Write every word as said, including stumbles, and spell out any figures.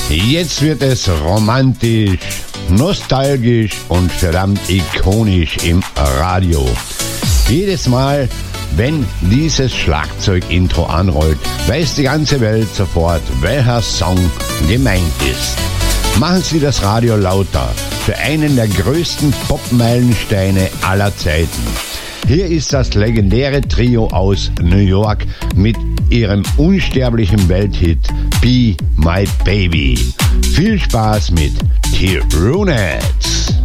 Jetzt wird es romantisch, nostalgisch und verdammt ikonisch im Radio. Jedes Mal, wenn dieses Schlagzeug-Intro anrollt, weiß die ganze Welt sofort, welcher Song gemeint ist. Machen Sie das Radio lauter für einen der größten Pop-Meilensteine aller Zeiten. Hier ist das legendäre Trio aus New York mit ihrem unsterblichen Welthit Be My Baby. Viel Spaß mit T-Runettes.